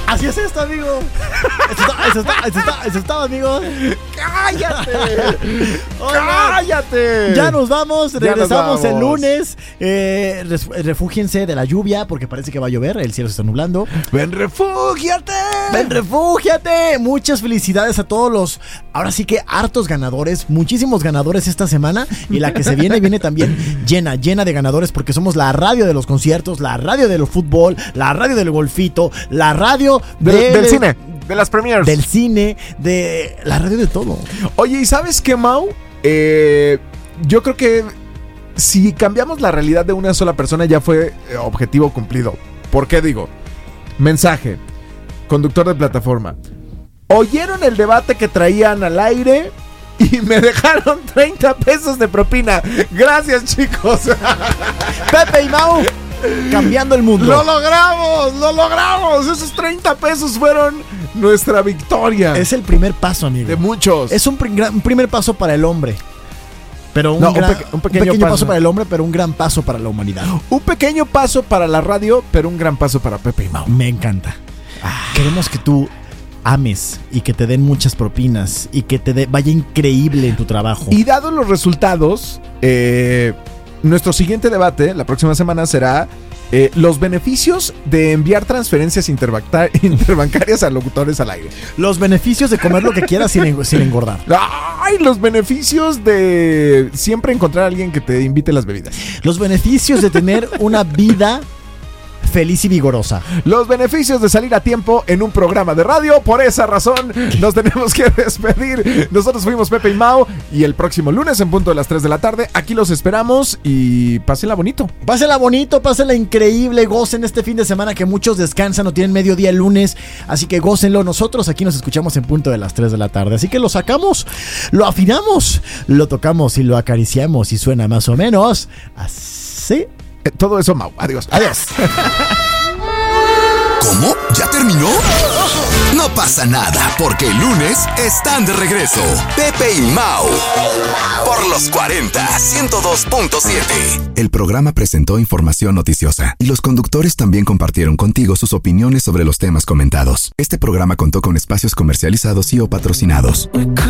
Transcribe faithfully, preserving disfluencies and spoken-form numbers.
Así es esto, amigo. Eso está, eso está, eso está, eso está, amigo. ¡Cállate! Oigan, ¡Cállate! ya nos vamos, Ya regresamos nos vamos. el lunes. Eh, res- refúgiense de la lluvia porque parece que va a llover, el cielo se está nublando. ¡Ven, refúgiate! ¡Ven, refúgiate! Muchas felicidades a todos los, ahora sí que hartos ganadores, muchísimos ganadores esta semana. Y la que se viene, viene también llena, llena de ganadores porque somos la radio de los conciertos, la radio del fútbol, la radio del golfito, la radio De- de- del cine, de las premiers. del cine, de la radio de todo. Oye, ¿y sabes qué, Mau? Eh, yo creo que si cambiamos la realidad de una sola persona ya fue eh, objetivo cumplido. ¿Por qué digo? Mensaje. Conductor de plataforma. ¿Oyeron el debate que traían al aire? Y me dejaron treinta pesos de propina. Gracias, chicos. Pepe y Mau, cambiando el mundo. ¡Lo logramos! ¡Lo logramos! Esos treinta pesos fueron nuestra victoria. Es el primer paso, amigo. de muchos. Es un, pri- gran- un primer paso para el hombre. Pero un, No, un gran- peque- un pequeño paso. paso. para el hombre, pero un gran paso para la humanidad. Un pequeño paso para la radio, pero un gran paso para Pepe y Mau. Me encanta. Queremos que tú ames y que te den muchas propinas y que te dé- vaya increíble en tu trabajo. Y dados los resultados, eh, nuestro siguiente debate la próxima semana será eh, los beneficios de enviar transferencias interbanca- interbancarias a locutores al aire. Los beneficios de comer lo que quieras sin, en- sin engordar. ¡Ay! Los beneficios de siempre encontrar a alguien que te invite las bebidas. Los beneficios de tener una vida feliz y vigorosa. Los beneficios de salir a tiempo en un programa de radio. Por esa razón nos tenemos que despedir. Nosotros fuimos Pepe y Mau y el próximo lunes en punto de las tres de la tarde aquí los esperamos y pásenla bonito. Pásenla bonito, pásenla increíble, gocen este fin de semana que muchos descansan o tienen mediodía el lunes, así que gócenlo. Nosotros aquí nos escuchamos en punto de las tres de la tarde, así que lo sacamos, lo afinamos, lo tocamos y lo acariciamos y suena más o menos así. Eh, Todo eso, Mau. Adiós. Adiós. ¿Cómo? ¿Ya terminó? No pasa nada, porque el lunes están de regreso. Pepe y Mau. Por los cuarenta, ciento dos punto siete. El programa presentó información noticiosa y los conductores también compartieron contigo sus opiniones sobre los temas comentados. Este programa contó con espacios comercializados y o patrocinados.